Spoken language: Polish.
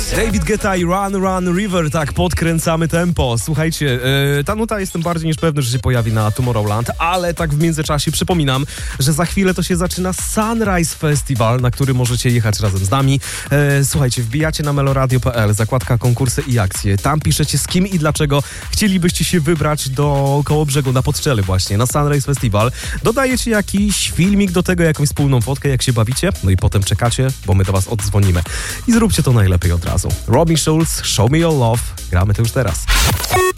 David Guetta i Run Run River, tak, podkręcamy tempo. Słuchajcie, ta nuta jestem bardziej niż pewny, że się pojawi na Tomorrowland, ale tak w międzyczasie przypominam, że za chwilę to się zaczyna Sunrise Festival, na który możecie jechać razem z nami. Słuchajcie, wbijacie na meloradio.pl, zakładka konkursy i akcje. Tam piszecie z kim i dlaczego chcielibyście się wybrać do Kołobrzegu, na Podczele właśnie, na Sunrise Festival. Dodajecie jakiś filmik do tego, jakąś wspólną fotkę, jak się bawicie, no i potem czekacie, bo my do was oddzwonimy. I zróbcie to najlepiej od razu. Robin Schulz, Show Me Your Love. Gramy to już teraz.